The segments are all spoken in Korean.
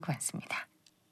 고맙습니다.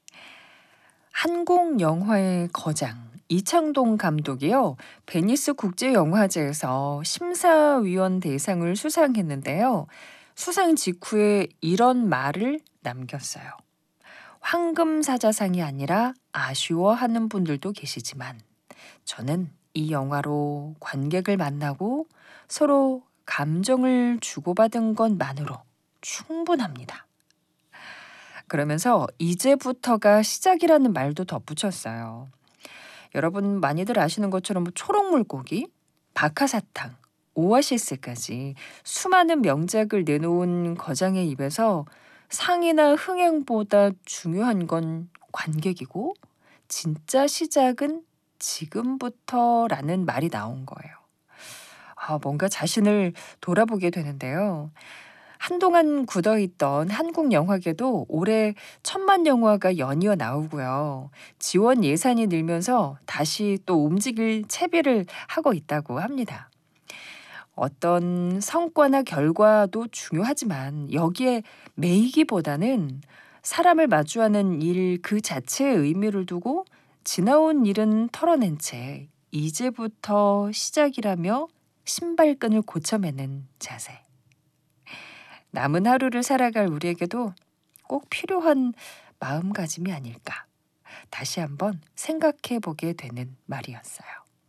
한국 영화의 거장 이창동 감독이요. 베니스 국제영화제에서 심사위원 대상을 수상했는데요. 수상 직후에 이런 말을 남겼어요. 황금사자상이 아니라 아쉬워하는 분들도 계시지만 저는 이 영화로 관객을 만나고 서로 감정을 주고받은 것만으로 충분합니다. 그러면서 이제부터가 시작이라는 말도 덧붙였어요. 여러분 많이들 아시는 것처럼 초록물고기, 박하사탕, 오아시스까지 수많은 명작을 내놓은 거장의 입에서 상이나 흥행보다 중요한 건 관객이고 진짜 시작은 지금부터라는 말이 나온 거예요. 뭔가 자신을 돌아보게 되는데요. 한동안 굳어있던 한국 영화계도 올해 1,000만 영화가 연이어 나오고요. 지원 예산이 늘면서 다시 또 움직일 채비를 하고 있다고 합니다. 어떤 성과나 결과도 중요하지만 여기에 매이기보다는 사람을 마주하는 일 그 자체의 의미를 두고 지나온 일은 털어낸 채 이제부터 시작이라며 신발끈을 고쳐매는 자세. 남은 하루를 살아갈 우리에게도 꼭 필요한 마음가짐이 아닐까. 다시 한번 생각해 보게 되는 말이었어요.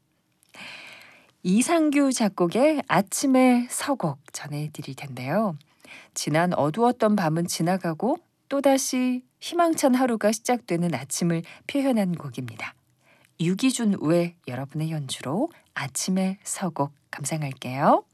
이상규 작곡의 아침의 서곡 전해드릴 텐데요. 지난 어두웠던 밤은 지나가고 또다시 희망찬 하루가 시작되는 아침을 표현한 곡입니다. 유기준 외 여러분의 연주로 아침의 서곡 감상할게요.